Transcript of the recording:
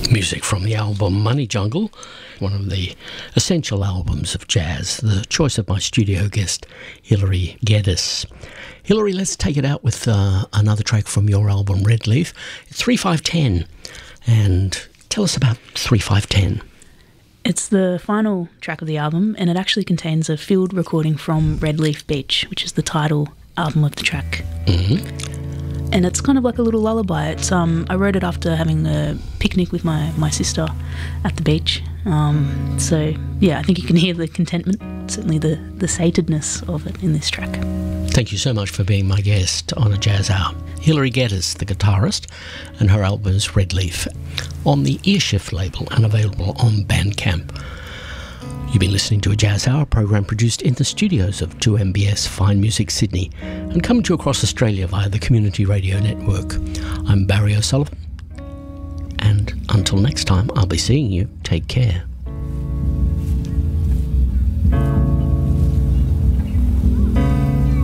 Music from the album Money Jungle, one of the essential albums of jazz, the choice of my studio guest, Hilary Geddes. Hilary, let's take it out with another track from your album, Red Leaf. It's 3510, and tell us about 3510. It's the final track of the album, and it actually contains a field recording from Red Leaf Beach, which is the title album of the track. Mm-hmm. And it's kind of like a little lullaby. It's I wrote it after having a picnic with my sister at the beach. So yeah, I think you can hear the contentment, certainly the satedness of it in this track. Thank you so much for being my guest on A Jazz Hour. Hilary Geddes, the guitarist, and her album is Red Leaf on the Earshift label and available on Bandcamp. You've been listening to A Jazz Hour, program produced in the studios of 2MBS Fine Music Sydney and coming to you across Australia via the Community Radio Network. I'm Barry O'Sullivan, and until next time, I'll be seeing you. Take care.